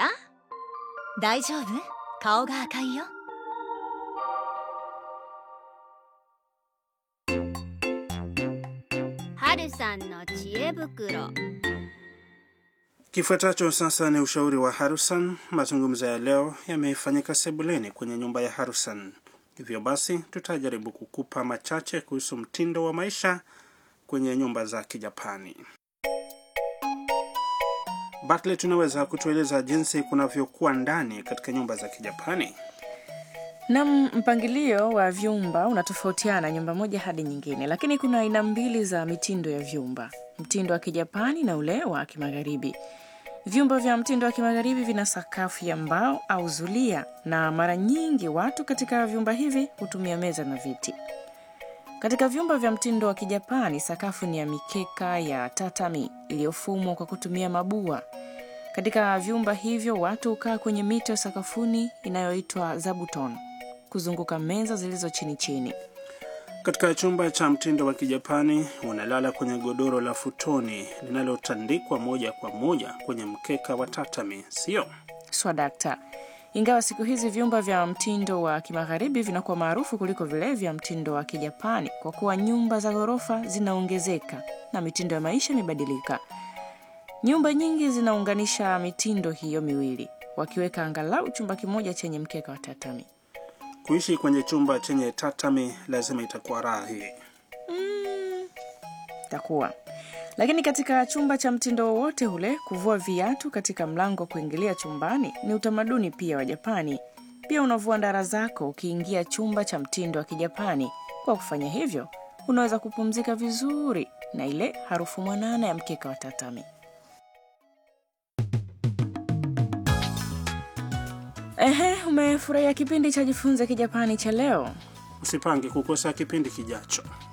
ら大丈夫？顔が赤いよ。 春さんの知恵袋。 Kifuatacho sasa ni ushauri wa Harusan. Mazungumzo ya leo yamefanyika sebuleni kwenye nyumba ya Harusan. Hivyo basi tutajaribu kukupa machache kuhusu mtindo wa maisha kwenye nyumba za Kijapani. Bartlett, tunaweza kutueleza jinsi kunavyokuwa ndani katika nyumba za Kijapani? Na mpangilio wa vyumba unatofautiana nyumba moja hadi nyingine, lakini kuna aina mbili za mitindo ya vyumba: mtindo wa Kijapani na ule wa Kimagharibi. Vyumba vya mtindo wa Kimagharibi vina sakafu ya mbao au zulia, na mara nyingi watu katika vyumba hivi hutumia meza na viti. Katika vyumba vya mtindo wa Kijapani, sakafu ni ya mikeka ya tatami iliyofumwa kwa kutumia mabua. Katika vyumba hivyo watu hukaa kwenye mito sakafuni inayoitwa zabuton, kuzunguka meza zilizo chini chini. Katika chumba cha mtindo wa Kijapani, unalala kwenye godoro la futoni linalotandikwa moja kwa moja kwenye mkeka wa tatami, sio? Swadakta. Ingawa siku hizi vyumba vya mtindo wa Kimagharibi vinakuwa maarufu kuliko vile vya mtindo wa Kijapani kwa kuwa nyumba za ghorofa zinaongezeka na mitindo ya maisha imebadilika. Nyumba nyingi zinaunganisha mitindo hiyo miwili, wakiweka angalau chumba kimoja chenye mkeka wa tatami. Kuishi kwenye chumba chenye tatami lazima itakuwa raha hii. Itakuwa. Lakini katika chumba cha mtindo wote ule, kuvua viatu katika mlango kuingilia chumbani ni utamaduni pia wa Japani. Pia unavua ndara zako ukiingia chumba cha mtindo wa Kijapani. Kwa kufanya hivyo, unaweza kupumzika vizuri na ile harufu mwanana ya mkeka wa tatami. Umefurahia kipindi cha Jifunze Kijapani cha leo? Usipange kukosa kipindi kijacho.